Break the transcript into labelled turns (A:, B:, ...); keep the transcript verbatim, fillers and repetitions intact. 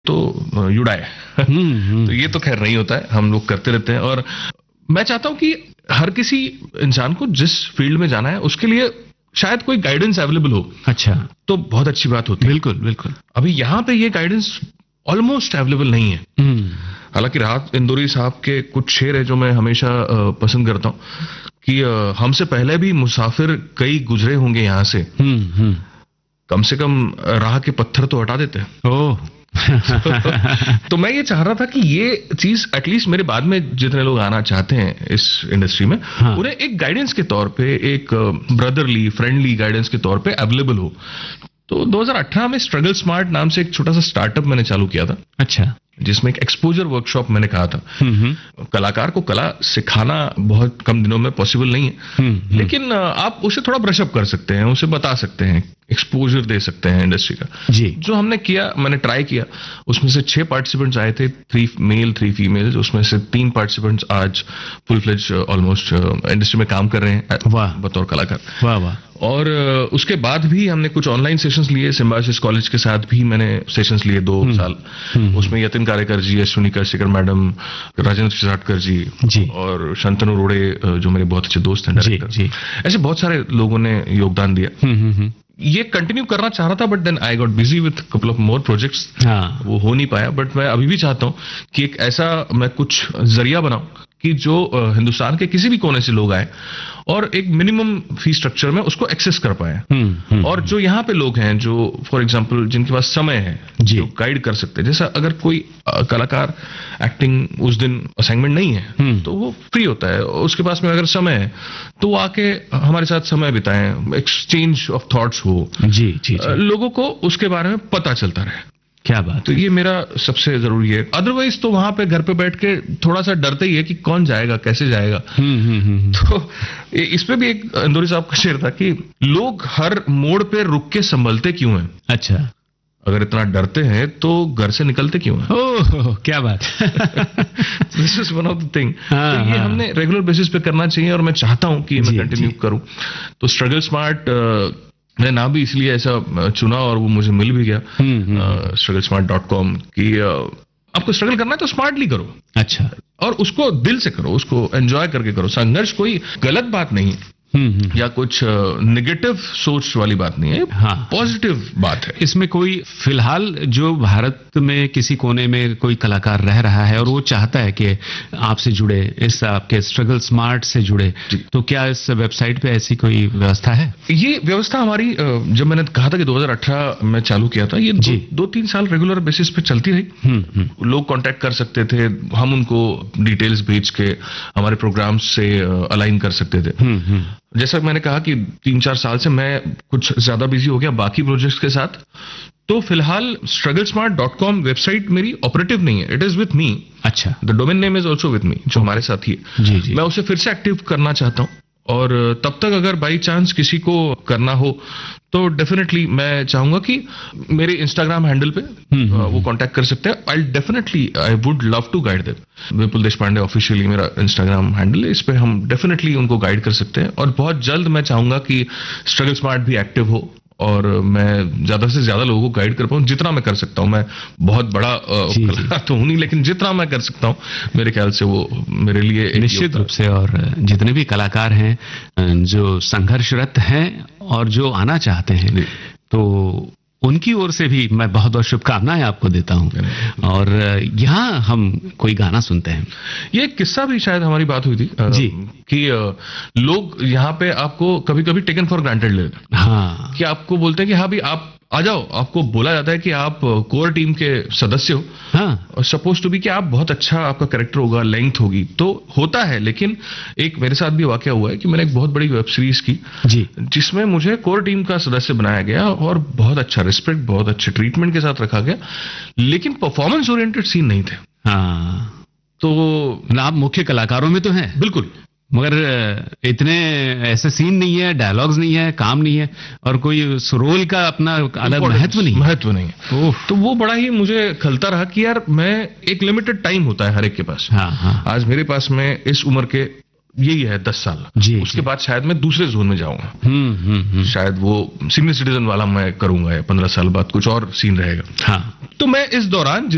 A: तो युडाए। तो ये तो खैर नहीं होता है, हम लोग करते रहते हैं। और मैं चाहता हूं कि हर किसी इंसान को जिस फील्ड में जाना है उसके लिए शायद कोई गाइडेंस अवेलेबल हो।
B: अच्छा,
A: तो बहुत अच्छी बात होती है।
B: बिल्कुल बिल्कुल।
A: अभी यहाँ पे ये गाइडेंस ऑलमोस्ट अवेलेबल नहीं है। हालांकि राहत इंदौरी साहब के कुछ शेर है जो मैं हमेशा पसंद करता हूँ कि हमसे पहले भी मुसाफिर कई गुजरे होंगे यहाँ से, कम से कम राह के पत्थर तो हटा देते हैं।
B: ओह
A: तो मैं ये चाह रहा था कि ये चीज एटलीस्ट मेरे बाद में जितने लोग आना चाहते हैं इस इंडस्ट्री में, हाँ। उन्हें एक गाइडेंस के तौर पे, एक ब्रदरली फ्रेंडली गाइडेंस के तौर पे अवेलेबल हो। तो दो हज़ार अठारह में स्ट्रगल स्मार्ट नाम से एक छोटा सा स्टार्टअप मैंने चालू किया था।
B: अच्छा।
A: जिसमें एक एक्सपोजर वर्कशॉप मैंने कहा था। कलाकार को कला सिखाना बहुत कम दिनों में पॉसिबल नहीं है, लेकिन आप उसे थोड़ा ब्रशअप कर सकते हैं, उसे बता सकते हैं, एक्सपोजर दे सकते हैं इंडस्ट्री का।
B: जी। जो
A: हमने किया, मैंने ट्राई किया, उसमें से छह पार्टिसिपेंट्स आए थे, थ्री मेल थ्री फीमेल, उसमें से तीन पार्टिसिपेंट्स आज फुल फ्लेज ऑलमोस्ट इंडस्ट्री में काम कर रहे हैं।
B: वाह,
A: बतौर कलाकार।
B: वाह वाह।
A: और उसके बाद भी हमने कुछ ऑनलाइन सेशंस लिए, सिम्बायोसिस कॉलेज के साथ भी मैंने सेशंस लिए दो साल। उसमें यतिन कारेकर जी, अश्विनी करशेकर मैडम, राजेंद्र शिराटकर जी, जी और शांतनु रोड़े जो मेरे बहुत अच्छे दोस्त हैं डायरेक्टर, जी, जी। ऐसे बहुत सारे लोगों ने योगदान दिया। ये कंटिन्यू करना चाह रहा था, but then I got busy with couple of more projects. वो हो नहीं पाया, बट मैं अभी भी चाहता हूँ कि एक ऐसा मैं कुछ जरिया बनाऊं कि जो हिंदुस्तान के किसी भी कोने से लोग आए और एक मिनिमम फी स्ट्रक्चर में उसको एक्सेस कर पाए। और जो यहाँ पे लोग हैं जो फॉर एग्जांपल जिनके पास समय है, जो गाइड कर सकते हैं, जैसा अगर कोई कलाकार एक्टिंग उस दिन असाइनमेंट नहीं है तो वो फ्री होता है, उसके पास में अगर समय है तो वो आके हमारे साथ समय बिताएं, एक्सचेंज ऑफ थॉट्स हो, जी, जी, जी। लोगों को उसके बारे में पता चलता रहे।
B: क्या बात।
A: तो ये मेरा सबसे जरूरी है। अदरवाइज तो वहां पे घर पे बैठ के थोड़ा सा डरते ही है कि कौन जाएगा, कैसे जाएगा। तो इस पे भी एक इंदौरी साहब का शेर था कि लोग हर मोड़ पे रुक के संभलते क्यों हैं।
B: अच्छा।
A: अगर इतना डरते हैं तो घर से निकलते क्यों हैं।
B: ओह, क्या बात।
A: This is one of the thing. तो ये हमने रेगुलर बेसिस पे करना चाहिए और मैं चाहता हूं कि मैं कंटिन्यू करूं। तो स्ट्रगल स्मार्ट मैंने नाम भी इसलिए ऐसा चुना और वो मुझे मिल भी गया, स्ट्रगल स्मार्ट डॉट कॉम, कि आपको स्ट्रगल करना है तो स्मार्टली करो।
B: अच्छा।
A: और उसको दिल से करो, उसको एंजॉय करके करो। संघर्ष कोई गलत बात नहीं है या कुछ नेगेटिव सोच वाली बात नहीं है, हाँ, पॉजिटिव बात है।
B: इसमें कोई फिलहाल जो भारत में किसी कोने में कोई कलाकार रह रहा है और वो चाहता है कि आपसे जुड़े, इस आपके स्ट्रगल स्मार्ट से जुड़े, तो क्या इस वेबसाइट पे ऐसी कोई व्यवस्था है?
A: ये व्यवस्था हमारी, जब मैंने कहा था कि दो हज़ार अठारह में चालू किया था, ये दो, दो तीन साल रेगुलर बेसिस पे चलती रही। लोग कांटेक्ट कर सकते थे, हम उनको डिटेल्स भेज के हमारे प्रोग्राम से अलाइन कर सकते थे। जैसा मैंने कहा कि तीन चार साल से मैं कुछ ज्यादा बिजी हो गया बाकी प्रोजेक्ट्स के साथ, तो फिलहाल struggle smart dot com website मेरी ऑपरेटिव नहीं है, इट इज विथ मी।
B: अच्छा।
A: The domain name is also with me, जो हमारे साथ ही है।
B: जी, जी।
A: मैं उसे फिर से एक्टिव करना चाहता हूँ, और तब तक अगर बाई चांस किसी को करना हो तो डेफिनेटली मैं चाहूंगा कि मेरे इंस्टाग्राम हैंडल पे वो कांटेक्ट कर सकते हैं। I definitely I would love to guide them. Vipul Deshpande officially मेरा इंस्टाग्राम हैंडल है, इस पे हम डेफिनेटली उनको गाइड कर सकते हैं। और बहुत जल्द मैं चाहूंगा कि स्ट्रगल स्मार्ट भी एक्टिव हो और मैं ज्यादा से ज्यादा लोगों को गाइड कर पाऊँ, जितना मैं कर सकता हूँ। मैं बहुत बड़ा कलाकार तो हूँ नहीं, लेकिन जितना मैं कर सकता हूँ मेरे ख्याल से वो मेरे लिए
B: निश्चित रूप से। और जितने भी कलाकार हैं जो संघर्षरत हैं और जो आना चाहते हैं, तो उनकी ओर से भी मैं बहुत बहुत शुभकामनाएं आपको देता हूं। और यहाँ हम कोई गाना सुनते हैं।
A: ये किस्सा भी शायद हमारी बात हुई थी जी, कि लोग यहाँ पे आपको कभी कभी टेकन फॉर ग्रांटेड ले लेते हैं। हाँ, कि आपको बोलते हैं कि हाँ भी आप आ जाओ, आपको बोला जाता है कि आप कोर टीम के सदस्य हो, हाँ, सपोज टू बी कि आप बहुत अच्छा, आपका कैरेक्टर होगा, लेंथ होगी, तो होता है। लेकिन एक मेरे साथ भी वाकया हुआ है कि मैंने एक बहुत बड़ी वेब सीरीज की जी, जिसमें मुझे कोर टीम का सदस्य बनाया गया और बहुत अच्छा रिस्पेक्ट, बहुत अच्छे ट्रीटमेंट के साथ रखा गया, लेकिन परफॉर्मेंस ओरिएंटेड सीन नहीं थे।
B: हाँ,
A: तो
B: आप मुख्य कलाकारों में तो हैं
A: बिल्कुल,
B: मगर इतने ऐसे सीन नहीं है, डायलॉग्स नहीं है, काम नहीं है, और कोई रोल का अपना अलग महत्व नहीं
A: महत्व नहीं है। तो वो बड़ा ही मुझे खलता रहा कि यार, मैं एक लिमिटेड टाइम होता है हर एक के पास।
B: हाँ, हाँ।
A: आज मेरे पास में इस उम्र के यही है दस साल,
B: जी,
A: उसके
B: जी।
A: बाद शायद मैं दूसरे जोन में जाऊंगा।
B: हम्म, हम्म,
A: शायद वो सीनियर सिटीजन वाला मैं करूंगा, पंद्रह साल बाद कुछ और सीन रहेगा।
B: हाँ।
A: तो मैं इस दौरान